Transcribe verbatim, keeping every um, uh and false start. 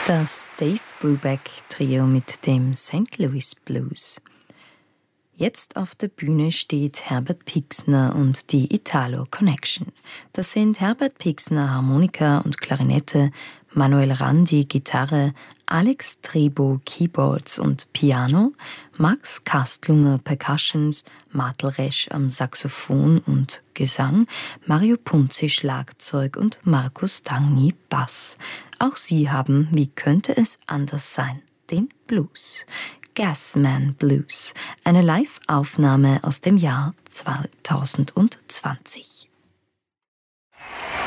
Das Dave Brubeck Trio mit dem Sankt Louis Blues. Jetzt auf der Bühne steht Herbert Pixner und die Italo Connection. Das sind Herbert Pixner Harmonika und Klarinette, Manuel Randi Gitarre, Alex Trebo Keyboards und Piano, Max Kastlunger Percussions, Martel Resch am Saxophon und Gesang, Mario Punzi Schlagzeug und Markus Tangny Bass. Auch sie haben, wie könnte es anders sein, den Blues. Gasman Blues, eine Live-Aufnahme aus dem Jahr zweitausendzwanzig.